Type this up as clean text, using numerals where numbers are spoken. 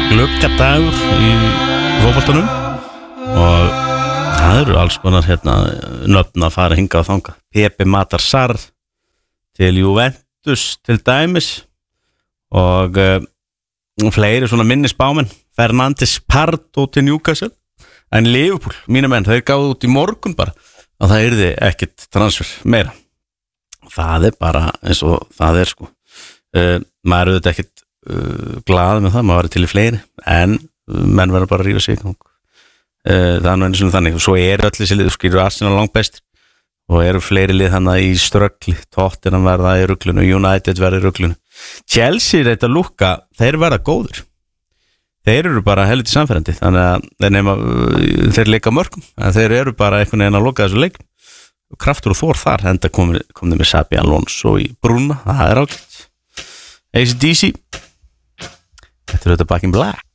Gluggadagur í fótboltanum og það eru alls konar nöfn að fara hingað og þangað. Pepe matar Sarr til Juventus til dæmis og fleiri svona minni spámenn. Fernandes Pardo til Newcastle. En Liverpool, mínu menn, þeir gáðu út í morgun bara að það yrði ekkert transfer meira. Það bara eins og það sko. Maður auðvitað ekkert glaður með það, maður var til í fleiri en menn verður bara að rífa sig í gang. Það nú einu svona þannig og svo öll þessi lið, skilur Arsenal langt bestir og eru fleiri lið þannig í ströggli. Tottenham verða í ruglunu, United verða í ruglunu, Chelsea þetta lúkka, þeir verða góðir, þeir eru bara helviti samferðandi, þannig að þeir leika mörgum, en þeir eru bara einhvern veginn að loka þessu leik. Kraftur og þor þar, enda komið með Xabi Alonso í brúna, það ágætt. AC/DC, þetta þetta Back in Black.